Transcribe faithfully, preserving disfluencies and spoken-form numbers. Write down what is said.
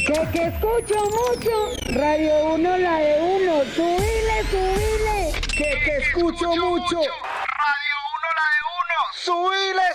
Que que escucho mucho, Radio Uno la de uno, subile, subile. Que que escucho mucho, Radio Uno la de uno, subile,